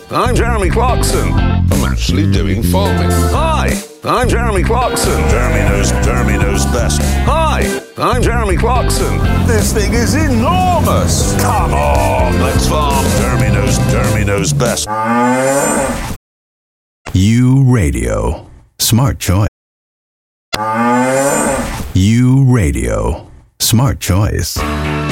I'm Jeremy Clarkson. I'm actually doing farming. Hi, I'm Jeremy Clarkson. Jeremy knows best. Hi, I'm Jeremy Clarkson. This thing is enormous. Come on, let's farm. Jeremy knows best. U Radio. Smart choice. U Radio. Smart choice.